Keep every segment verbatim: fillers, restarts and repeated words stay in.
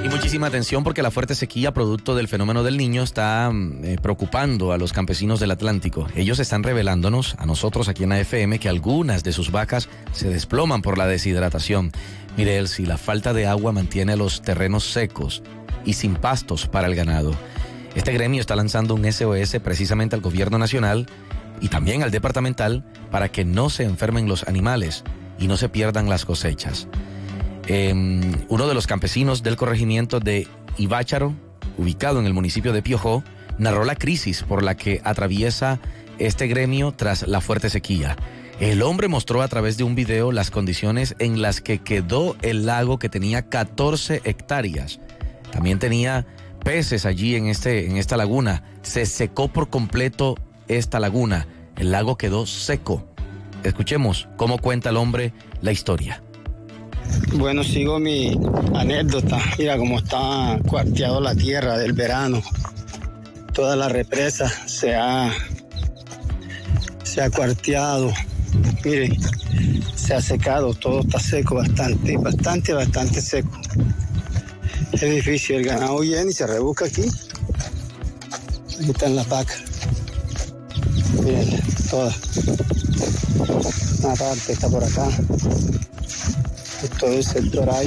Y muchísima atención porque la fuerte sequía producto del fenómeno del Niño está eh, preocupando a los campesinos del Atlántico. Ellos están revelándonos a nosotros aquí en A F M que algunas de sus vacas se desploman por la deshidratación. Mire, Elsie, la falta de agua mantiene los terrenos secos y sin pastos para el ganado. Este gremio está lanzando un S O S precisamente al gobierno nacional y también al departamental para que no se enfermen los animales y no se pierdan las cosechas. Eh, uno de los campesinos del corregimiento de Ibácharo, ubicado en el municipio de Piojó, narró la crisis por la que atraviesa este gremio tras la fuerte sequía. El hombre mostró a través de un video las condiciones en las que quedó el lago, que tenía catorce hectáreas. También tenía peces allí en, este, en esta laguna. Se secó por completo esta laguna. El lago quedó seco. Escuchemos cómo cuenta el hombre la historia. Bueno, sigo mi anécdota. Mira cómo está cuarteado la tierra del verano. Toda la represa se ha, se ha cuarteado. Mire, se ha secado, todo está seco, bastante, bastante, bastante seco. Es difícil, el ganado viene y se rebusca aquí. Aquí están las vacas. Miren, todas. Una parte está por acá. Todo el sector hay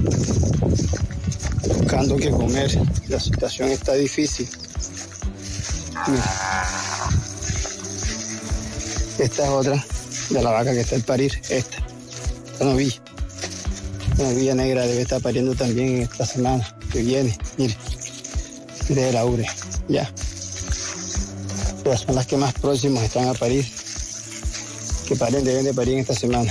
buscando qué comer. La situación está difícil. Mira. Esta es otra de la vaca que está al parir. Esta, esta novilla. Una novilla negra debe estar pariendo también en esta semana que viene. Mire, de la ubre, ya. Estas son las que más próximas están a parir. Que paren, deben de parir en esta semana.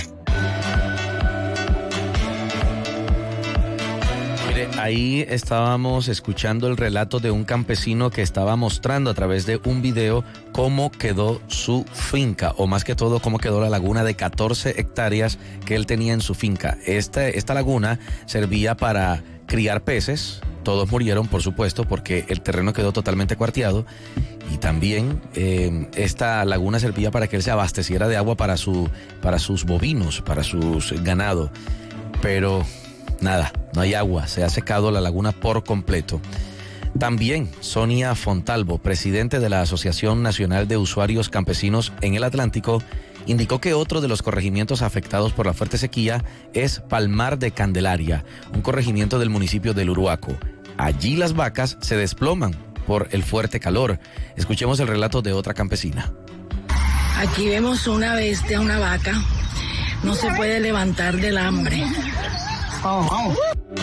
Ahí estábamos escuchando el relato de un campesino que estaba mostrando a través de un video cómo quedó su finca, o más que todo cómo quedó la laguna de catorce hectáreas que él tenía en su finca. Esta, esta laguna servía para criar peces. Todos murieron, por supuesto, porque el terreno quedó totalmente cuarteado. Y también eh, esta laguna servía para que él se abasteciera de agua para, su, para sus bovinos, para sus ganado. Pero nada, no hay agua, se ha secado la laguna por completo. También Sonia Fontalvo, presidente de la Asociación Nacional de Usuarios Campesinos en el Atlántico, indicó que otro de los corregimientos afectados por la fuerte sequía es Palmar de Candelaria, un corregimiento del municipio del Uruaco. Allí las vacas se desploman por el fuerte calor. Escuchemos el relato de otra campesina. Aquí vemos una bestia, una vaca, no se puede levantar del hambre. Vamos, vamos.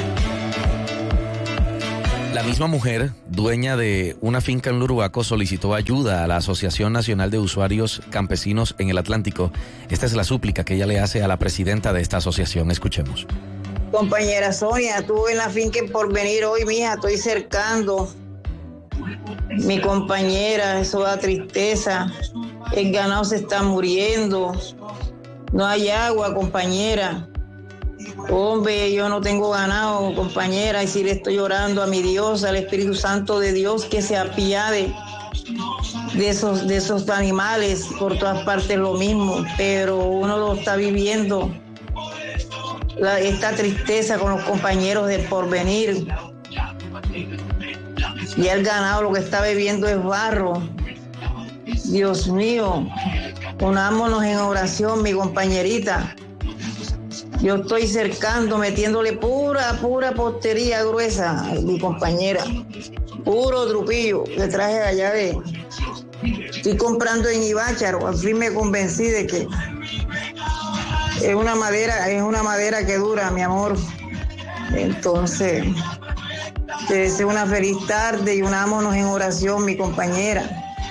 La misma mujer, dueña de una finca en Uruaco, solicitó ayuda a la Asociación Nacional de Usuarios Campesinos en el Atlántico. Esta es la súplica que ella le hace a la presidenta de esta asociación. Escuchemos. Compañera Sonia, estuve en la finca en Porvenir hoy, mija, estoy cercando. Mi compañera, eso da tristeza. El ganado se está muriendo. No hay agua, compañera. Hombre, yo no tengo ganado, compañera, y si le estoy orando a mi Dios, al Espíritu Santo de Dios, que se apiade de esos, de esos animales. Por todas partes lo mismo, pero uno lo está viviendo, la, esta tristeza con los compañeros del Porvenir. Y el ganado lo que está bebiendo es barro. Dios mío, unámonos en oración, mi compañerita. Yo estoy cercando, metiéndole pura, pura postería gruesa a mi compañera. Puro trupillo que traje allá de... Estoy comprando en Ibácharo, al fin me convencí de que es una madera, es una madera que dura, mi amor. Entonces, te deseo una feliz tarde y unámonos en oración, mi compañera.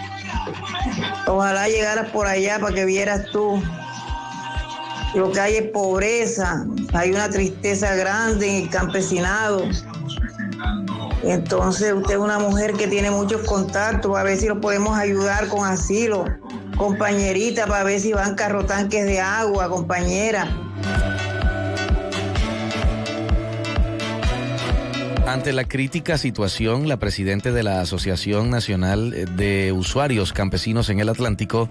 Ojalá llegaras por allá para que vieras tú. Lo que hay es pobreza, hay una tristeza grande en el campesinado. Entonces usted es una mujer que tiene muchos contactos, a ver si lo podemos ayudar con asilo. Compañerita, para ver si van carrotanques de agua, compañera. Ante la crítica situación, la presidenta de la Asociación Nacional de Usuarios Campesinos en el Atlántico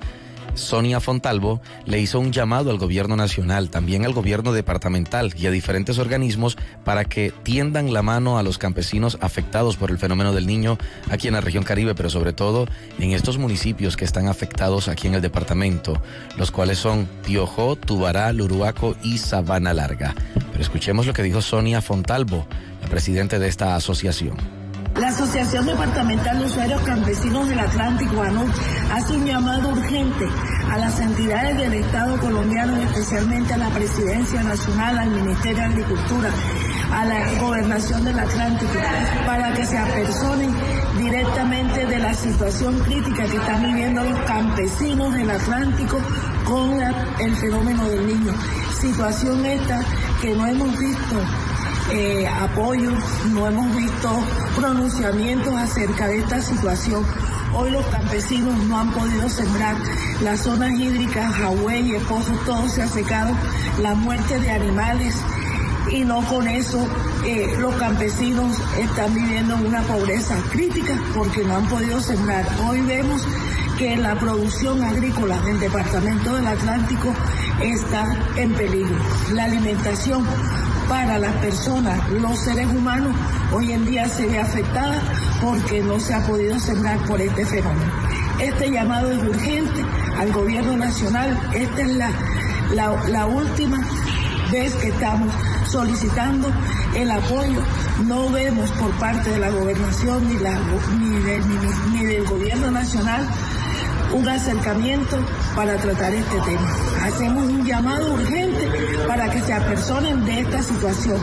Sonia Fontalvo, le hizo un llamado al gobierno nacional, también al gobierno departamental y a diferentes organismos para que tiendan la mano a los campesinos afectados por el fenómeno del Niño aquí en la región Caribe, pero sobre todo en estos municipios que están afectados aquí en el departamento, los cuales son Piojó, Tubará, Luruaco y Sabana Larga. Pero escuchemos lo que dijo Sonia Fontalvo, la presidenta de esta asociación. La Asociación Departamental de Usuarios Campesinos del Atlántico, ANUC, hace un llamado urgente a las entidades del Estado colombiano, especialmente a la Presidencia Nacional, al Ministerio de Agricultura, a la Gobernación del Atlántico, para que se apersonen directamente de la situación crítica que están viviendo los campesinos del Atlántico con la, el fenómeno del Niño. Situación esta que no hemos visto Eh, apoyo, no hemos visto pronunciamientos acerca de esta situación. Hoy los campesinos no han podido sembrar, las zonas hídricas, Jagüeyes, pozos, todo se ha secado, la muerte de animales, y no con eso eh, los campesinos están viviendo una pobreza crítica porque no han podido sembrar. Hoy vemos que la producción agrícola del departamento del Atlántico está en peligro. La alimentación para las personas, los seres humanos, hoy en día se ve afectada porque no se ha podido sembrar por este fenómeno. Este llamado es urgente al gobierno nacional. Esta es la, la, la última vez que estamos solicitando el apoyo. No vemos por parte de la gobernación ni, la, ni, de, ni, ni del gobierno nacional un acercamiento para tratar este tema. Hacemos un llamado urgente para que se apersonen de esta situación.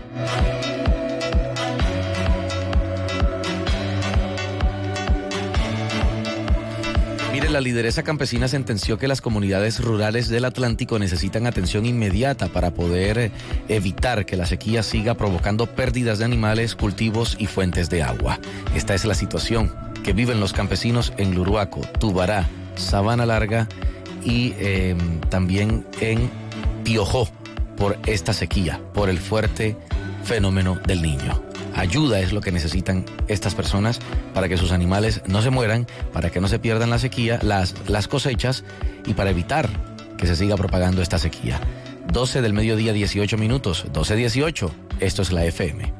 Mire, la lideresa campesina sentenció que las comunidades rurales del Atlántico necesitan atención inmediata para poder evitar que la sequía siga provocando pérdidas de animales, cultivos y fuentes de agua. Esta es la situación que viven los campesinos en Luruaco, Tubará, Sabana Larga y eh, también en Piojó por esta sequía, por el fuerte fenómeno del Niño. Ayuda es lo que necesitan estas personas para que sus animales no se mueran, para que no se pierdan la sequía, las, las cosechas y para evitar que se siga propagando esta sequía. doce del mediodía, dieciocho minutos, doce dieciocho, esto es la F M.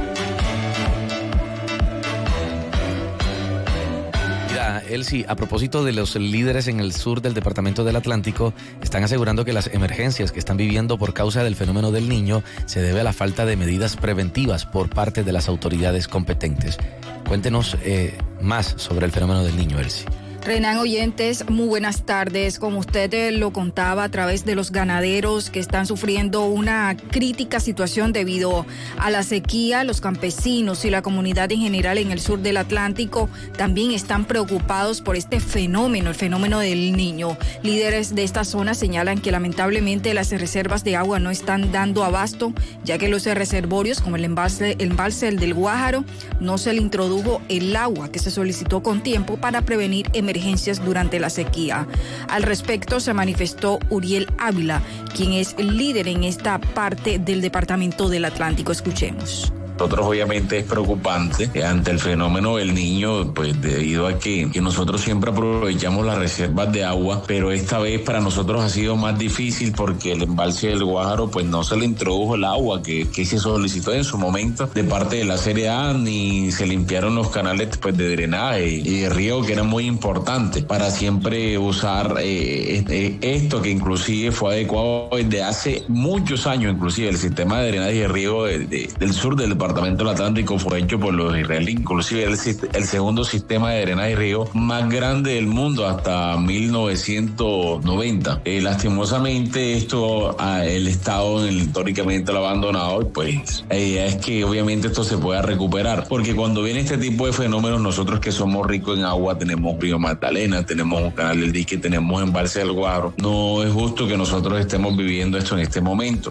Elsie, a propósito de los líderes en el sur del departamento del Atlántico, están asegurando que las emergencias que están viviendo por causa del fenómeno del Niño se debe a la falta de medidas preventivas por parte de las autoridades competentes. Cuéntenos eh, más sobre el fenómeno del Niño, Elsie. Renan, oyentes, muy buenas tardes. Como usted lo contaba, a través de los ganaderos que están sufriendo una crítica situación debido a la sequía, los campesinos y la comunidad en general en el sur del Atlántico también están preocupados por este fenómeno, el fenómeno del Niño. Líderes de esta zona señalan que lamentablemente las reservas de agua no están dando abasto, ya que los reservorios, como el embalse, el embalse del Guájaro, no se le introdujo el agua que se solicitó con tiempo para prevenir emergencias durante la sequía. Al respecto se manifestó Uriel Ávila, quien es líder en esta parte del departamento del Atlántico. Escuchemos. Nosotros obviamente es preocupante ante el fenómeno del Niño, pues debido a que, que nosotros siempre aprovechamos las reservas de agua, pero esta vez para nosotros ha sido más difícil porque el embalse del Guájaro pues no se le introdujo el agua que, que se solicitó en su momento de parte de la Serie A, ni se limpiaron los canales pues de drenaje y de riego, que era muy importante para siempre usar eh, eh, esto, que inclusive fue adecuado desde hace muchos años. Inclusive el sistema de drenaje y de riego de, de, del sur del departamento Departamento del Atlántico fue hecho por los israelíes, inclusive el, el segundo sistema de drenaje y riego más grande del mundo hasta mil novecientos noventa. Eh, lastimosamente esto ah, el Estado históricamente lo ha abandonado, pues la idea es que obviamente esto se pueda recuperar, porque cuando viene este tipo de fenómenos, nosotros que somos ricos en agua, tenemos Río Magdalena, tenemos un canal del dique, tenemos embalse del Guájaro, no es justo que nosotros estemos viviendo esto en este momento.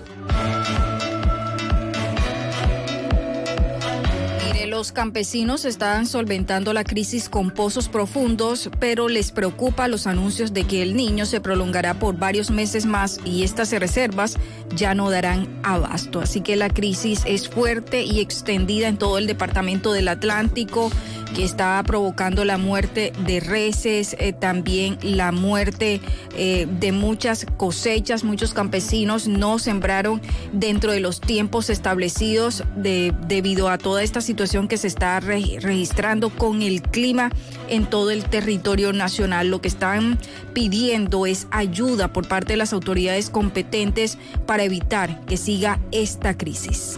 Los campesinos están solventando la crisis con pozos profundos, pero les preocupa los anuncios de que el Niño se prolongará por varios meses más y estas reservas ya no darán abasto. Así que la crisis es fuerte y extendida en todo el departamento del Atlántico. que está provocando la muerte de reses, eh, también la muerte eh, de muchas cosechas. Muchos campesinos no sembraron dentro de los tiempos establecidos de, debido a toda esta situación que se está re, registrando con el clima en todo el territorio nacional. Lo que están pidiendo es ayuda por parte de las autoridades competentes para evitar que siga esta crisis.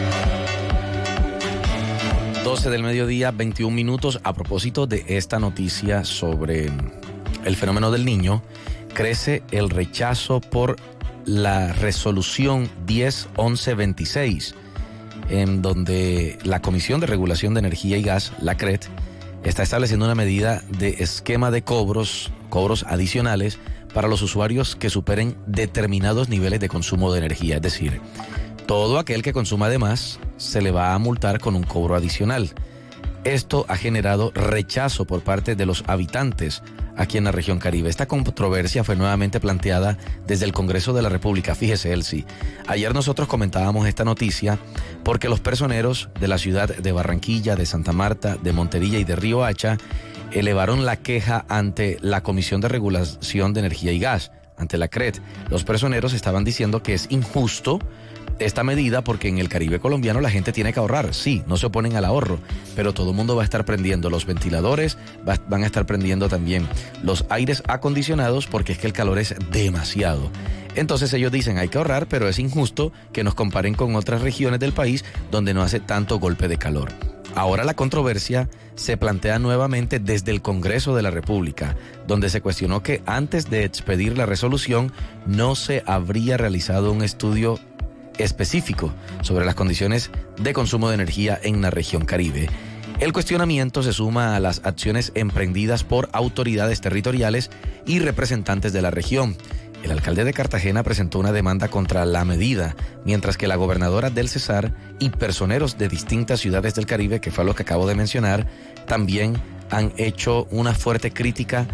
doce del mediodía, veintiún minutos. A propósito de esta noticia sobre el fenómeno del Niño, crece el rechazo por la resolución diez once veintiséis, en donde la Comisión de Regulación de Energía y Gas, la C R E T, está estableciendo una medida de esquema de cobros, cobros adicionales para los usuarios que superen determinados niveles de consumo de energía. Es decir, todo aquel que consuma de más se le va a multar con un cobro adicional. Esto ha generado rechazo por parte de los habitantes aquí en la región Caribe. Esta controversia fue nuevamente planteada desde el Congreso de la República. Fíjese, Elsie, ayer nosotros comentábamos esta noticia porque los personeros de la ciudad de Barranquilla, de Santa Marta, de Monterilla y de Riohacha elevaron la queja ante la Comisión de Regulación de Energía y Gas, ante la C R E T. Los personeros estaban diciendo que es injusto esta medida porque en el Caribe colombiano la gente tiene que ahorrar. Sí, no se oponen al ahorro, pero todo el mundo va a estar prendiendo los ventiladores, va, van a estar prendiendo también los aires acondicionados porque es que el calor es demasiado. Entonces ellos dicen hay que ahorrar, pero es injusto que nos comparen con otras regiones del país donde no hace tanto golpe de calor. Ahora la controversia se plantea nuevamente desde el Congreso de la República, donde se cuestionó que antes de expedir la resolución no se habría realizado un estudio específico sobre las condiciones de consumo de energía en la región Caribe. El cuestionamiento se suma a las acciones emprendidas por autoridades territoriales y representantes de la región. El alcalde de Cartagena presentó una demanda contra la medida, mientras que la gobernadora del Cesar y personeros de distintas ciudades del Caribe, que fue lo que acabo de mencionar, también han hecho una fuerte crítica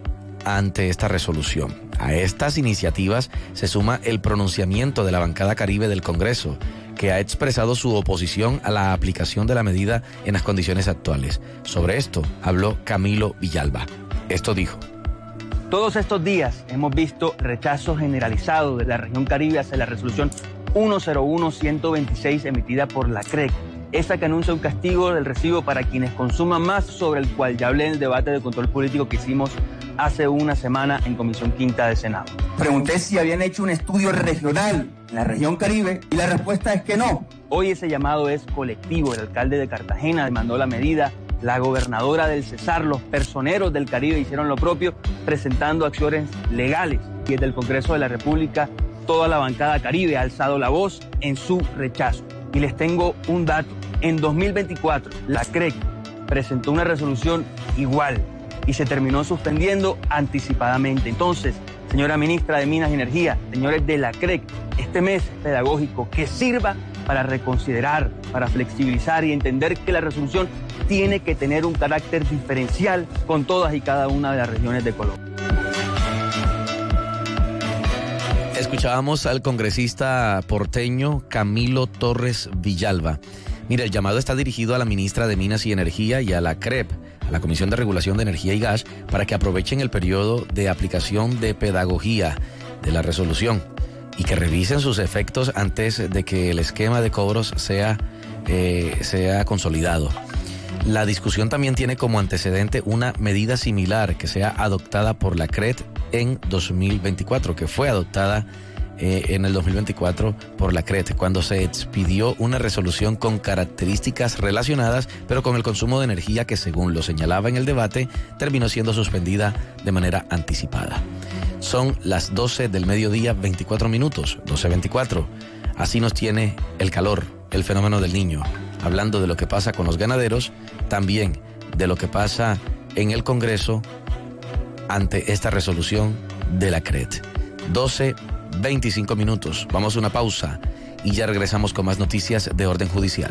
ante esta resolución. A estas iniciativas se suma el pronunciamiento de la bancada Caribe del Congreso, que ha expresado su oposición a la aplicación de la medida en las condiciones actuales. Sobre esto habló Camilo Villalba. Esto dijo: todos estos días hemos visto rechazo generalizado de la región Caribe hacia la resolución ciento uno ciento veintiséis emitida por la C R E C, esa que anuncia un castigo del recibo para quienes consuman más, sobre el cual ya hablé en el debate de control político que hicimos hace una semana en Comisión Quinta del Senado. Pregunté si habían hecho un estudio regional en la región Caribe y la respuesta es que no. Hoy ese llamado es colectivo. El alcalde de Cartagena demandó la medida, la gobernadora del Cesar, los personeros del Caribe hicieron lo propio, presentando acciones legales. Y desde el Congreso de la República, toda la bancada Caribe ha alzado la voz en su rechazo. Y les tengo un dato. En dos mil veinticuatro, la C R E C presentó una resolución igual y se terminó suspendiendo anticipadamente. Entonces, señora ministra de Minas y Energía, señores de la C R E C, este mes pedagógico que sirva para reconsiderar, para flexibilizar y entender que la resolución tiene que tener un carácter diferencial con todas y cada una de las regiones de Colombia. Escuchábamos al congresista porteño Camilo Torres Villalba. Mira, el llamado está dirigido a la ministra de Minas y Energía y a la C R E P, a la Comisión de Regulación de Energía y Gas, para que aprovechen el periodo de aplicación de pedagogía de la resolución y que revisen sus efectos antes de que el esquema de cobros sea, eh, sea consolidado. La discusión también tiene como antecedente una medida similar que sea adoptada por la C R E T en dos mil veinticuatro, que fue adoptada eh, en el dos mil veinticuatro por la C R E T, cuando se expidió una resolución con características relacionadas, pero con el consumo de energía que, según lo señalaba en el debate, terminó siendo suspendida de manera anticipada. Son las doce del mediodía, veinticuatro minutos, doce veinticuatro. Así nos tiene el calor, el fenómeno del Niño. Hablando de lo que pasa con los ganaderos, también de lo que pasa en el Congreso ante esta resolución de la C R E T. doce veinticinco minutos. Vamos a una pausa y ya regresamos con más noticias de orden judicial.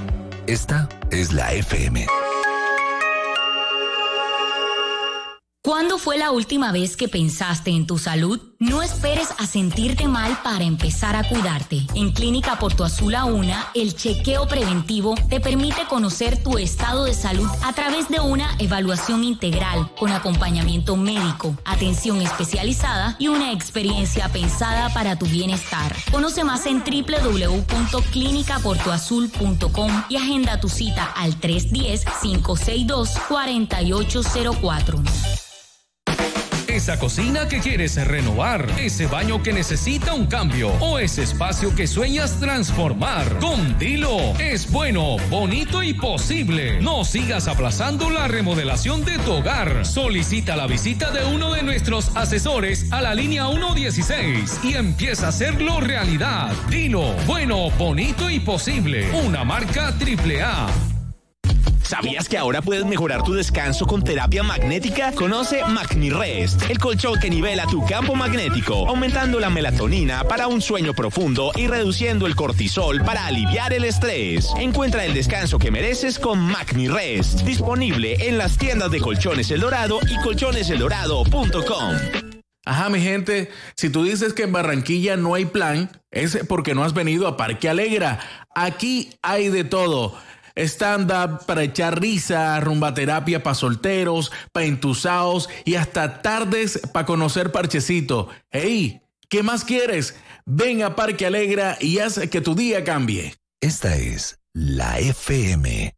Esta es la F M. ¿Cuándo fue la última vez que pensaste en tu salud? No esperes a sentirte mal para empezar a cuidarte. En Clínica Porto Azul A U N A, el chequeo preventivo te permite conocer tu estado de salud a través de una evaluación integral, con acompañamiento médico, atención especializada y una experiencia pensada para tu bienestar. Conoce más en doble u doble u doble u punto clínica porto azul punto com y agenda tu cita al tres uno cero, cinco seis dos, cuatro ocho cero cuatro. Esa cocina que quieres renovar, ese baño que necesita un cambio o ese espacio que sueñas transformar. Con Dilo es bueno, bonito y posible. No sigas aplazando la remodelación de tu hogar. Solicita la visita de uno de nuestros asesores a la línea uno dieciséis y empieza a hacerlo realidad. Dilo, bueno, bonito y posible. Una marca triple A. ¿Sabías que ahora puedes mejorar tu descanso con terapia magnética? Conoce MagniRest, el colchón que nivela tu campo magnético, aumentando la melatonina para un sueño profundo y reduciendo el cortisol para aliviar el estrés. Encuentra el descanso que mereces con MagniRest, disponible en las tiendas de Colchones El Dorado y colchones el dorado punto com. Ajá, mi gente, si tú dices que en Barranquilla no hay plan, es porque no has venido a Parque Alegra. Aquí hay de todo. Stand-up para echar risa, rumbaterapia para solteros, para entusados y hasta tardes para conocer parchecito. ¡Ey! ¿Qué más quieres? Ven a Parque Alegra y haz que tu día cambie. Esta es la F M.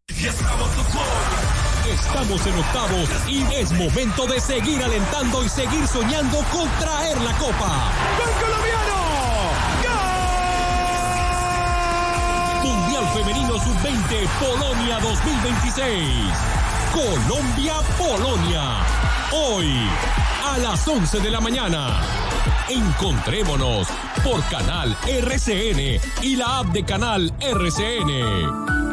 Estamos en octavos y es momento de seguir alentando y seguir soñando con traer la copa. ¡Gol colombiano! Mundial Femenino sub veinte Polonia dos mil veintiséis. Colombia-Polonia. Hoy, a las once de la mañana. Encontrémonos por Canal R C N y la app de Canal R C N.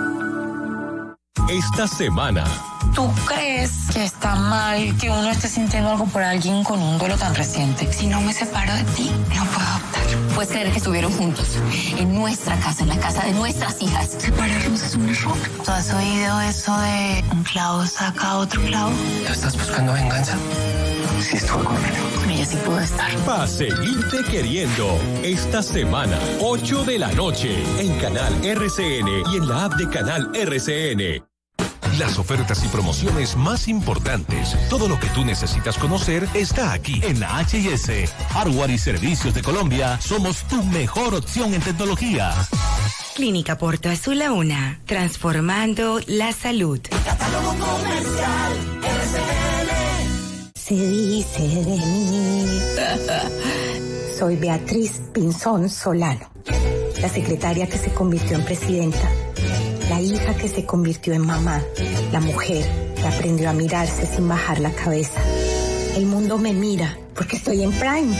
Esta semana. ¿Tú crees que está mal que uno esté sintiendo algo por alguien con un duelo tan reciente? Si no me separo de ti, no puedo adoptar. Puedes creer que estuvieron juntos, en nuestra casa, en la casa de nuestras hijas. Separarnos es un error. ¿Tú has oído eso de un clavo saca otro clavo? ¿Tú estás buscando venganza? Sí estuve con ella. Con ella sí puedo estar. Para seguirte queriendo. Esta semana, ocho de la noche, en Canal R C N y en la app de Canal R C N. Las ofertas y promociones más importantes. Todo lo que tú necesitas conocer está aquí. En la H y S, Hardware y Servicios de Colombia, somos tu mejor opción en tecnología. Clínica Porto Azul A U N A, transformando la salud. Catálogo comercial R C N. Se dice de mí. Soy Beatriz Pinzón Solano, la secretaria que se convirtió en presidenta. La hija que se convirtió en mamá, la mujer que aprendió a mirarse sin bajar la cabeza. El mundo me mira porque estoy en Prime.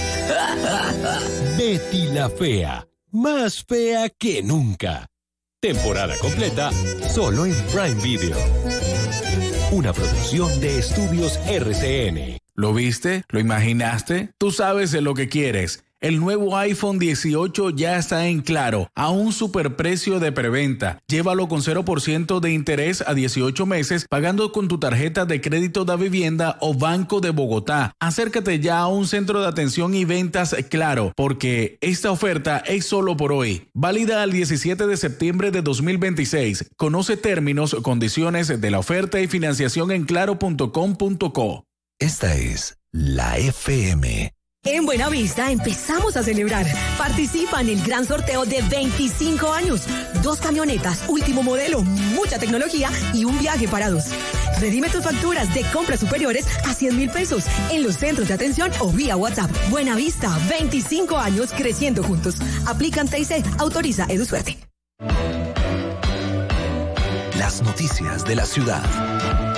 Betty la Fea, más fea que nunca. Temporada completa, solo en Prime Video. Una producción de Estudios R C N. ¿Lo viste? ¿Lo imaginaste? Tú sabes de lo que quieres. El nuevo iPhone dieciocho ya está en Claro, a un superprecio de preventa. Llévalo con cero por ciento de interés a dieciocho meses, pagando con tu tarjeta de crédito de vivienda o Banco de Bogotá. Acércate ya a un centro de atención y ventas Claro, porque esta oferta es solo por hoy. Válida al diecisiete de septiembre de dos mil veintiséis. Conoce términos, condiciones de la oferta y financiación en claro punto com punto co. Esta es la F M. En Buenavista empezamos a celebrar. Participa en el gran sorteo de veinticinco años. Dos camionetas, último modelo, mucha tecnología y un viaje para dos. Redime tus facturas de compras superiores a cien mil pesos en los centros de atención o vía WhatsApp. Buenavista, veinticinco años creciendo juntos. Aplican T I C, autoriza EduSuerte. Las noticias de la ciudad.